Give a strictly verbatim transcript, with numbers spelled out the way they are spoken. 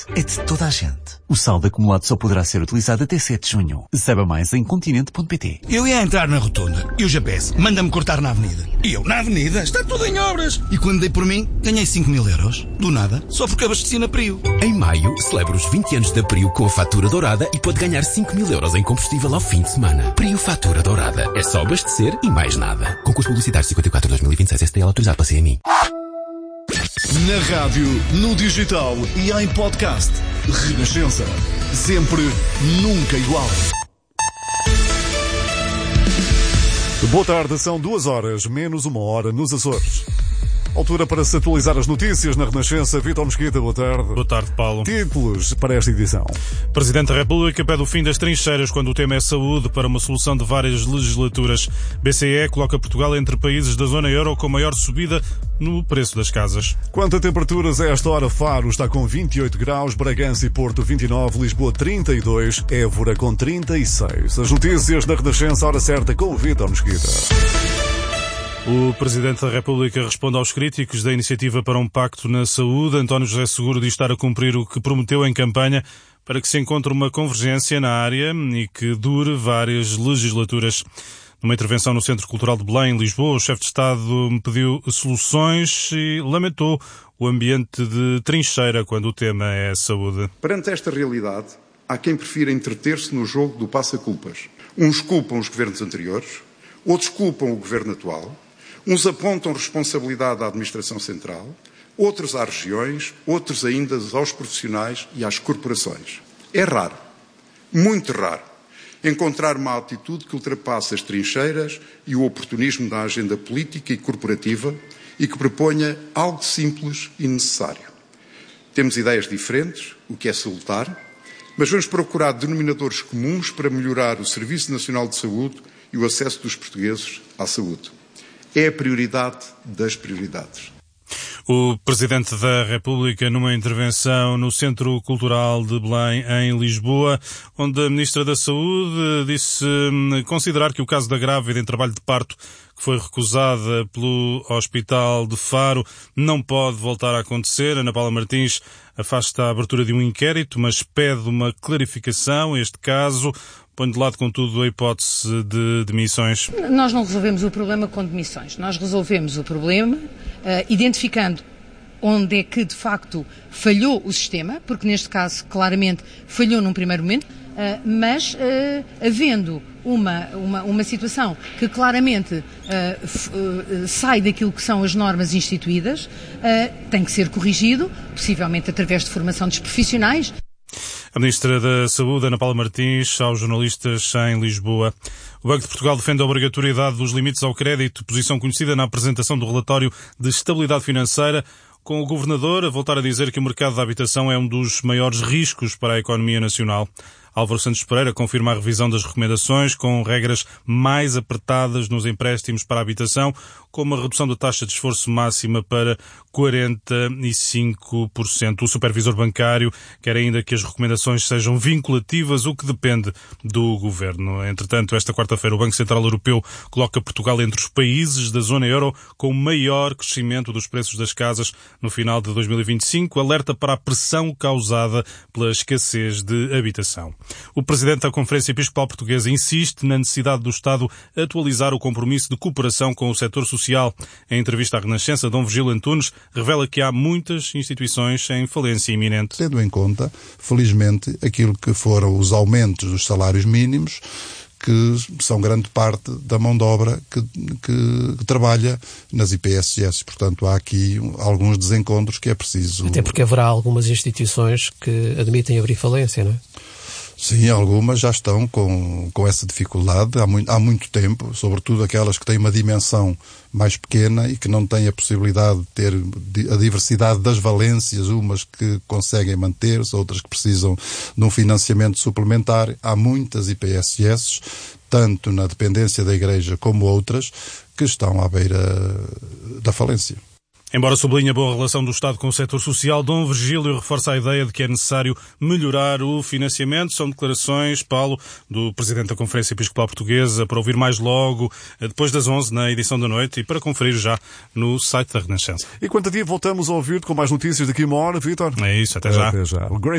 É de toda a gente. O saldo acumulado só poderá ser utilizado até sete de junho. Saiba mais em continente ponto pt. Eu ia entrar na rotunda e o G P S manda-me cortar na avenida. E eu, na avenida, está tudo em obras. E quando dei por mim, ganhei cinco mil euros. Do nada, só porque abasteci na Prio. Em maio, celebra os vinte anos da Prio com a fatura dourada e pode ganhar cinco mil euros em combustível ao fim de semana. Prio Fatura Dourada. É só abastecer e mais nada. Concurso publicitário cinquenta e quatro dois mil e vinte e seis S T L autorizado pela C M I. Na rádio, no digital e em podcast. Renascença. Sempre, nunca igual. Boa tarde, são duas horas, menos uma hora nos Açores. Altura para se atualizar as notícias na Renascença. Vítor Mesquita, boa tarde. Boa tarde, Paulo. Títulos para esta edição. Presidente da República pede o fim das trincheiras quando o tema é saúde para uma solução de várias legislaturas. B C E coloca Portugal entre países da zona euro com maior subida no preço das casas. Quanto a temperaturas, a esta hora Faro está com vinte e oito graus, Bragança e Porto vinte e nove, Lisboa trinta e dois, Évora com trinta e seis. As notícias da Renascença, hora certa com o Vítor Mesquita. O Presidente da República responde aos críticos da iniciativa para um pacto na saúde. António José Seguro diz estar a cumprir o que prometeu em campanha para que se encontre uma convergência na área e que dure várias legislaturas. Numa intervenção no Centro Cultural de Belém, em Lisboa, o chefe de Estado pediu soluções e lamentou o ambiente de trincheira quando o tema é saúde. Perante esta realidade, há quem prefira entreter-se no jogo do passa-culpas. Uns culpam os governos anteriores, outros culpam o governo atual. Uns apontam responsabilidade à Administração Central, outros às regiões, outros ainda aos profissionais e às corporações. É raro, muito raro, encontrar uma atitude que ultrapasse as trincheiras e o oportunismo da agenda política e corporativa e que proponha algo simples e necessário. Temos ideias diferentes, o que é salutar, mas vamos procurar denominadores comuns para melhorar o Serviço Nacional de Saúde e o acesso dos portugueses à saúde. É a prioridade das prioridades. O Presidente da República numa intervenção no Centro Cultural de Belém, em Lisboa, onde a Ministra da Saúde disse considerar que o caso da grávida em trabalho de parto que foi recusada pelo Hospital de Faro não pode voltar a acontecer. Ana Paula Martins afasta a abertura de um inquérito, mas pede uma clarificação. Este caso põe de lado, contudo, a hipótese de demissões. Nós não resolvemos o problema com demissões. Nós resolvemos o problema uh, identificando onde é que, de facto, falhou o sistema, porque neste caso, claramente, falhou num primeiro momento, uh, mas uh, havendo uma, uma, uma situação que claramente uh, f, uh, sai daquilo que são as normas instituídas, uh, tem que ser corrigido, possivelmente através de formação dos profissionais. A Ministra da Saúde, Ana Paula Martins, aos jornalistas em Lisboa. O Banco de Portugal defende a obrigatoriedade dos limites ao crédito, posição conhecida na apresentação do relatório de estabilidade financeira, com o Governador a voltar a dizer que o mercado da habitação é um dos maiores riscos para a economia nacional. Álvaro Santos Pereira confirma a revisão das recomendações com regras mais apertadas nos empréstimos para a habitação, como a redução da taxa de esforço máxima para quarenta e cinco por cento. O supervisor bancário quer ainda que as recomendações sejam vinculativas, o que depende do Governo. Entretanto, esta quarta-feira o Banco Central Europeu coloca Portugal entre os países da zona euro com maior crescimento dos preços das casas no final de dois mil e vinte e cinco, alerta para a pressão causada pela escassez de habitação. O Presidente da Conferência Episcopal Portuguesa insiste na necessidade do Estado atualizar o compromisso de cooperação com o setor social. Em entrevista à Renascença, Dom Virgílio Antunes revela que há muitas instituições em falência iminente. Tendo em conta, felizmente, aquilo que foram os aumentos dos salários mínimos, que são grande parte da mão de obra que, que, que trabalha nas I P S S. Portanto, há aqui alguns desencontros que é preciso... Até porque haverá algumas instituições que admitem abrir falência, não é? Sim, algumas já estão com, com essa dificuldade há muito, há muito tempo, sobretudo aquelas que têm uma dimensão mais pequena e que não têm a possibilidade de ter a diversidade das valências, umas que conseguem manter-se, outras que precisam de um financiamento suplementar. Há muitas I P S S, tanto na dependência da Igreja como outras, que estão à beira da falência. Embora sublinhe a boa relação do Estado com o setor social, Dom Virgílio reforça a ideia de que é necessário melhorar o financiamento. São declarações, Paulo, do Presidente da Conferência Episcopal Portuguesa, para ouvir mais logo, depois das onze, na edição da noite, e para conferir já no site da Renascença. E quanto a dia voltamos a ouvir com mais notícias daqui a uma hora, Vítor? É isso, até já. Até já.